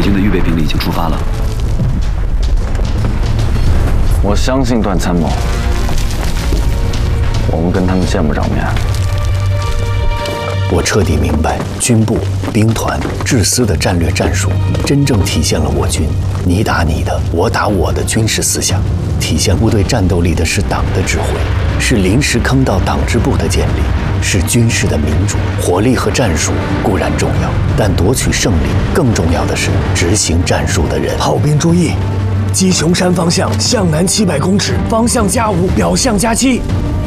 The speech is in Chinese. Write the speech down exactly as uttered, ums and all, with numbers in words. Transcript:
京的预备兵力已经出发了。 我相信段参谋，我们跟他们见不着面。 我彻底明白军部、兵团、制司的战略战术，真正体现了我军你打你的，我打我的军事思想。体现部队战斗力的是党的指挥，是临时坑道党支部的建立，是军事的民主。火力和战术固然重要，但夺取胜利更重要的是执行战术的人。 炮兵注意，鸡雄山方向向南七百公尺，方向加五，表向加七。